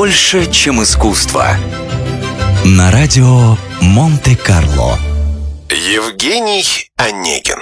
Больше, чем искусство. На радио Монте-Карло. Евгений Онегин.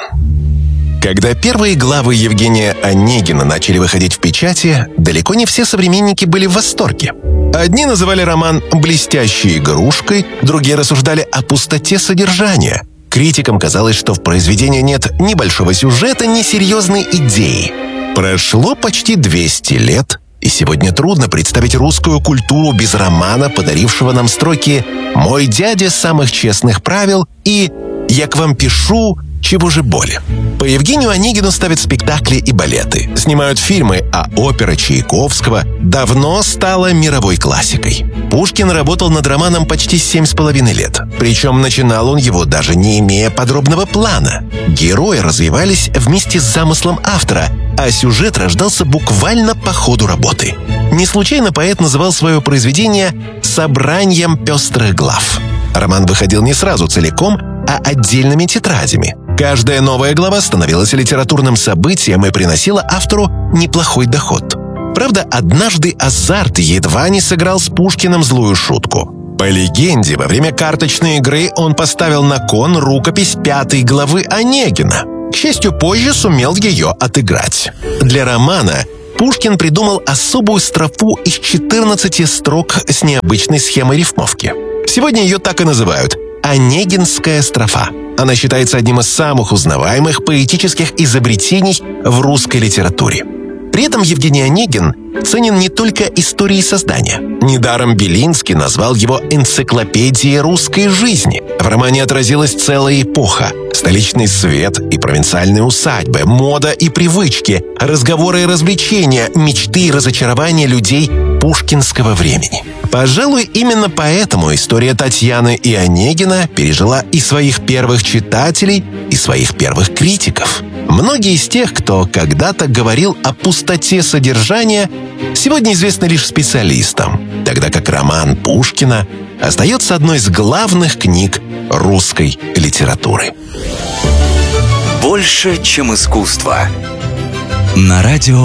Когда первые главы Евгения Онегина начали выходить в печати, далеко не все современники были в восторге. Одни называли роман «блестящей игрушкой», другие рассуждали о пустоте содержания. Критикам казалось, что в произведении нет ни большого сюжета, ни серьезной идеи. Прошло почти 200 лет, и сегодня трудно представить русскую культуру без романа, подарившего нам строки «Мой дядя самых честных правил» и «Я к вам пишу, чего же боли». По Евгению Онегину ставят спектакли и балеты, снимают фильмы, а опера Чайковского давно стала мировой классикой. Пушкин работал над романом почти 7,5 лет. Причем начинал он его даже не имея подробного плана. Герои развивались вместе с замыслом автора, а сюжет рождался буквально по ходу работы. Не случайно поэт называл свое произведение «собранием пестрых глав». Роман выходил не сразу целиком, а отдельными тетрадями. Каждая новая глава становилась литературным событием и приносила автору неплохой доход. Правда, однажды азарт едва не сыграл с Пушкиным злую шутку. По легенде, во время карточной игры он поставил на кон рукопись 5 главы Онегина. К счастью, позже сумел ее отыграть. Для романа Пушкин придумал особую строфу из 14 строк с необычной схемой рифмовки. Сегодня ее так и называют «Онегинская строфа». Она считается одним из самых узнаваемых поэтических изобретений в русской литературе. При этом Евгений Онегин ценен не только историей создания. Недаром Белинский назвал его «энциклопедией русской жизни». В романе отразилась целая эпоха. Столичный свет и провинциальные усадьбы, мода и привычки, разговоры и развлечения, мечты и разочарования людей пушкинского времени. Пожалуй, именно поэтому история Татьяны и Онегина пережила и своих первых читателей, и своих первых критиков. Многие из тех, кто когда-то говорил о пустоте содержания, сегодня известны лишь специалистам, тогда как роман Пушкина остается одной из главных книг русской литературы. Больше, чем искусство. На радио